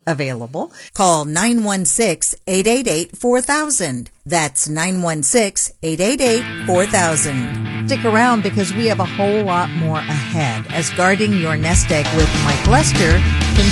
available. Call 916-888-4000. That's 916-888-4000. Stick around because we have a whole lot more ahead as Guarding Your Nest Egg with Mike Lester